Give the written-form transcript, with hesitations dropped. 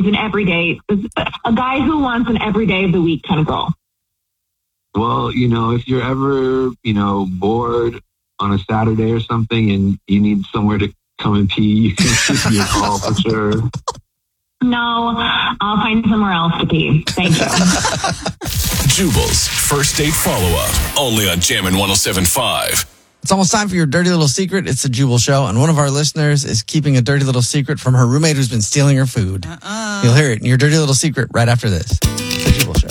is an everyday, a guy who wants an every day of the week kind of girl? Well, if you're ever, bored on a Saturday or something and you need somewhere to come and pee, you can give me a call for sure. No, I'll find somewhere else to pee. Thank you. Jubal's first date follow-up, only on Jammin' 107.5. It's almost time for your dirty little secret. It's the Jubal Show, and one of our listeners is keeping a dirty little secret from her roommate who's been stealing her food. You'll hear it in your dirty little secret right after this. It's the Jubal Show.